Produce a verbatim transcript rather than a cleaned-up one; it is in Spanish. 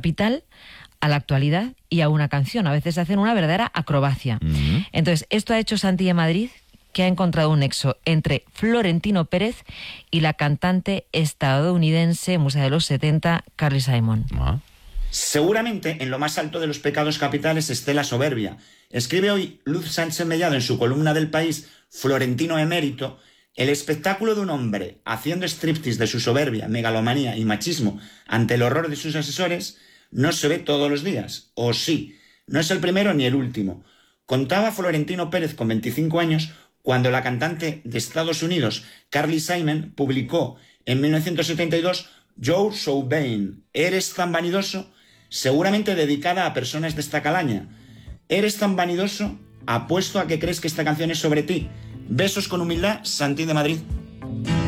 capital a la actualidad y a una canción. A veces hacen una verdadera acrobacia. Uh-huh. Entonces, esto ha hecho Santi de Madrid, que ha encontrado un nexo entre Florentino Pérez y la cantante estadounidense, musa de los setenta, Carly Simon. Uh-huh. Seguramente en lo más alto de los pecados capitales esté la soberbia. Escribe hoy Luz Sánchez Mellado en su columna del País, Florentino emérito, el espectáculo de un hombre haciendo striptease de su soberbia, megalomanía y machismo ante el horror de sus asesores no se ve todos los días. O sí, no es el primero ni el último. Contaba Florentino Pérez con veinticinco años cuando la cantante de Estados Unidos, Carly Simon, publicó en mil novecientos setenta y dos You're So Vain, ¿eres tan vanidoso?, seguramente dedicada a personas de esta calaña. ¿Eres tan vanidoso? Apuesto a que crees que esta canción es sobre ti. Besos con humildad, Santi de Madrid.